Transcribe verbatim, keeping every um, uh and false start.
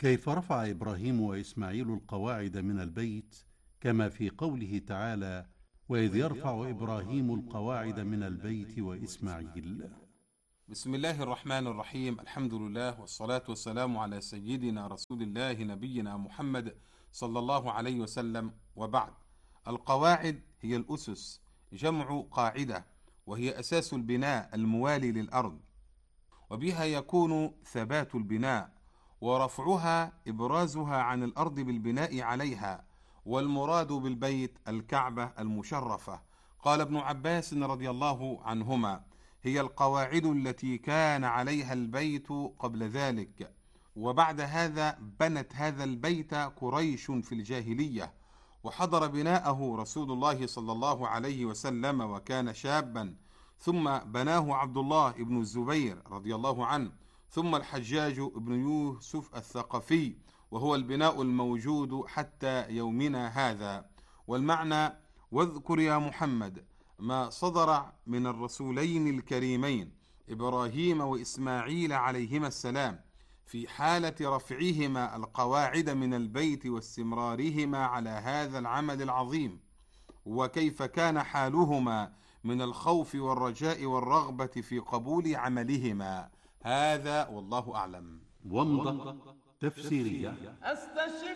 كيف رفع إبراهيم وإسماعيل القواعد من البيت، كما في قوله تعالى: وإذ يرفع إبراهيم القواعد من البيت وإسماعيل. بسم الله الرحمن الرحيم. الحمد لله والصلاة والسلام على سيدنا رسول الله نبينا محمد صلى الله عليه وسلم، وبعد. القواعد هي الأسس، جمع قاعدة، وهي أساس البناء الموالي للأرض، وبها يكون ثبات البناء، ورفعها إبرازها عن الأرض بالبناء عليها، والمراد بالبيت الكعبة المشرفة. قال ابن عباس رضي الله عنهما: هي القواعد التي كان عليها البيت قبل ذلك، وبعد هذا بنت هذا البيت قريش في الجاهلية، وحضر بناءه رسول الله صلى الله عليه وسلم وكان شابا، ثم بناه عبد الله بن الزبير رضي الله عنه، ثم الحجاج بن يوسف الثقفي، وهو البناء الموجود حتى يومنا هذا. والمعنى: واذكر يا محمد ما صدر من الرسولين الكريمين إبراهيم وإسماعيل عليهما السلام في حالة رفعهما القواعد من البيت واستمرارهما على هذا العمل العظيم، وكيف كان حالهما من الخوف والرجاء والرغبة في قبول عملهما. هذا والله أعلم. ومضة تفسيرية.